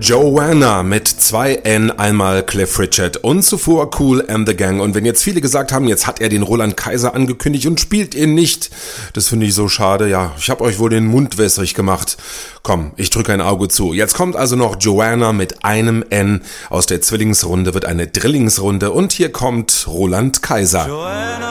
Joanna mit 2 N, einmal Cliff Richard und zuvor Kool and the Gang. Und wenn jetzt viele gesagt haben, jetzt hat er den Roland Kaiser angekündigt und spielt ihn nicht, das finde ich so schade. Ja, ich habe euch wohl den Mund wässrig gemacht. Komm, ich drücke ein Auge zu. Jetzt kommt also noch Joanna mit einem N. Aus der Zwillingsrunde wird eine Drillingsrunde und hier kommt Roland Kaiser. Joanna.